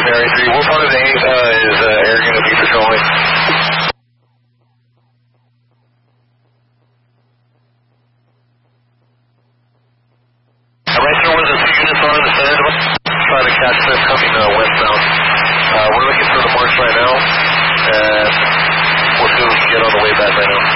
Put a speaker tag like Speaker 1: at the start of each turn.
Speaker 1: Area 3. What part of the is Air going to be patrolling? Right there where the two units are on the center of us, trying to catch them coming westbound. We're looking for the marks right now, and we'll see if we can get on the way back right now.